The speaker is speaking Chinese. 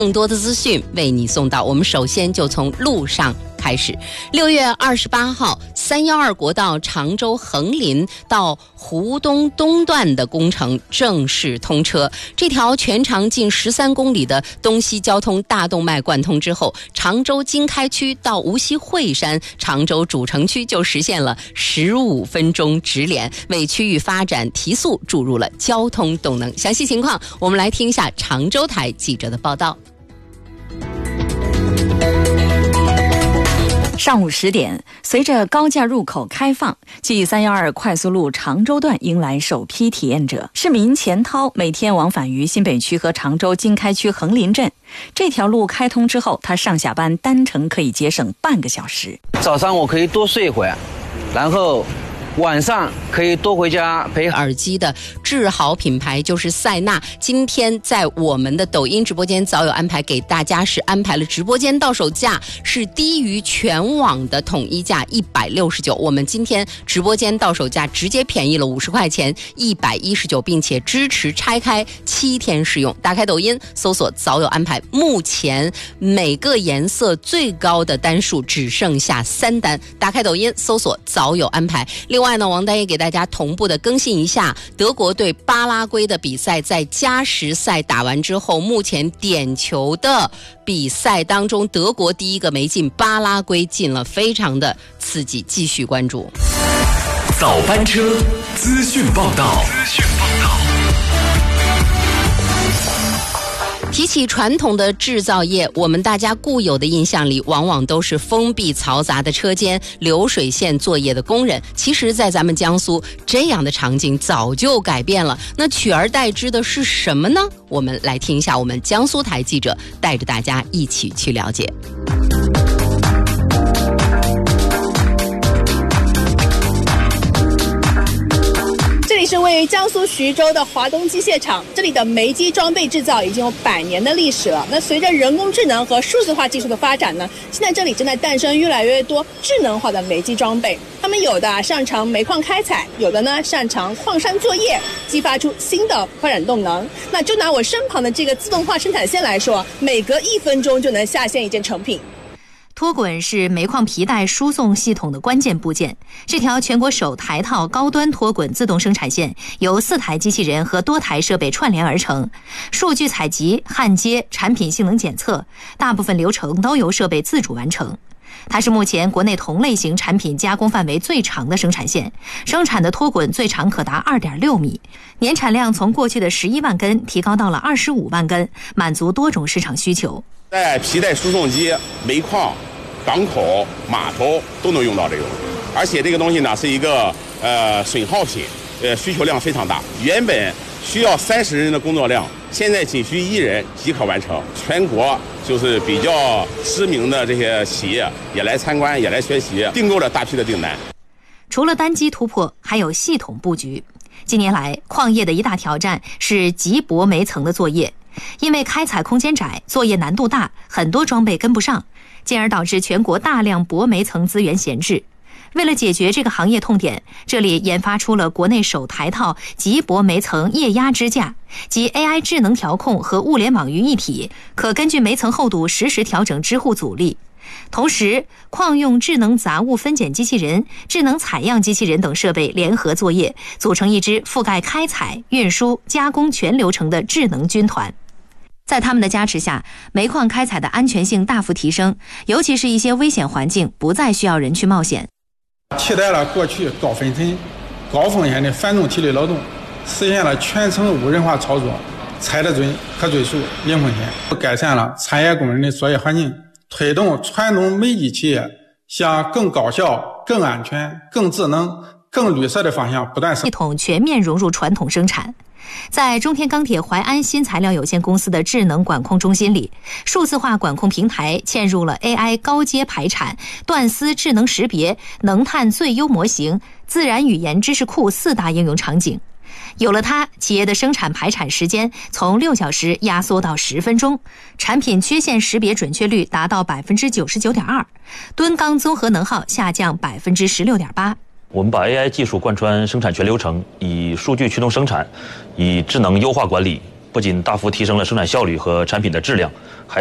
更多的资讯为你送到。我们首先就从路上开始。6月28号，312国道常州横林到湖东东段的工程正式通车。这条全长近13公里的东西交通大动脉贯通之后，常州经开区到无锡惠山、常州主城区就实现了15分钟直连，为区域发展提速注入了交通动能。详细情况，我们来听一下常州台记者的报道。 上午10点，随着高架入口开放，继312快速路常州段迎来首批体验者。市民钱涛每天往返于新北区和常州经开区横林镇。这条路开通之后，他上下班单程可以节省半个小时。 早上我可以多睡一会儿，然后晚上可以多回家陪耳机的智豪品牌就是塞纳，今天在我们的抖音直播间早有安排，给大家是安排了直播间到手价是低于全网的统一价169，我们今天直播间到手价直接便宜了50块钱，119，并且支持拆开7天使用。打开抖音搜索早有安排，目前每个颜色最高的单数只剩下3单。打开抖音搜索早有安排。另外呢，王丹也给大家同步的更新一下德国对巴拉圭的比赛，在加时赛打完之后，目前点球的比赛当中，德国第一个没进，巴拉圭进了，非常的刺激，继续关注。 早班车资讯报道。 提起传统的制造业，我们大家固有的印象里，往往都是封闭嘈杂的车间、流水线作业的工人。其实在咱们江苏，这样的场景早就改变了。那取而代之的是什么呢？我们来听一下我们江苏台记者带着大家一起去了解。 这里是位于江苏徐州的华东机械厂，这里的煤机装备制造已经有100年的历史了。那随着人工智能和数字化技术的发展呢，现在这里正在诞生越来越多智能化的煤机装备。他们有的擅长煤矿开采，有的呢擅长矿山作业，激发出新的发展动能。那就拿我身旁的这个自动化生产线来说，每隔1分钟就能下线一件成品。 脱滚是煤矿皮带输送系统的关键部件。这条全国首台套高端脱滚自动生产线由4台机器人和多台设备串联而成，数据采集、焊接、产品性能检测，大部分流程都由设备自主完成。它是目前国内同类型产品加工范围最长的生产线，生产的脱滚最长可达2.6米，年产量从过去的11万根提高到了25万根，满足多种市场需求。 在皮带输送机、煤矿、港口、码头都能用到这个，而且这个东西呢是一个损耗品，需求量非常大。原本需要30人的工作量，现在仅需1人即可完成。全国就是比较知名的这些企业也来参观，也来学习，订购了大批的订单。 除了单机突破，还有系统布局。近年来，矿业的一大挑战是极薄煤层的作业，因为开采空间窄，作业难度大，很多装备跟不上，进而导致全国大量薄煤层资源闲置。为了解决这个行业痛点，这里研发出了国内首台套极薄煤层液压支架，集 AI 智能调控和物联网于一体，可根据煤层厚度实时调整支护阻力。同时，矿用智能杂物分拣机器人、智能采样机器人等设备联合作业，组成一支覆盖开采、运输、加工全流程的智能军团。在他们的加持下，煤矿开采的安全性大幅提升，尤其是一些危险环境不再需要人去冒险。 替代了过去高分层、高风险的反动体力劳动，实现了全程无人化操作，采得准、可追溯、零风险，改善了产业工人的作业环境，推动传统煤机企业向更高效、更安全、更智能、更绿色的方向不断系统全面融入传统生产。在中天钢铁淮安新材料有限公司的智能管控中心里，数字化管控平台嵌入了 AI 高阶排产、断丝智能识别、能碳最优模型、自然语言知识库4大应用场景。有了它，企业的生产排产时间从6小时压缩到10分钟，产品缺陷识别准确率达到 99.2%， 吨钢综合能耗下降 16.8%。 我们把 AI 技术贯穿生产全流程，以数据驱动生产，以智能优化管理， 不仅大幅提升了生产效率和产品的质量，还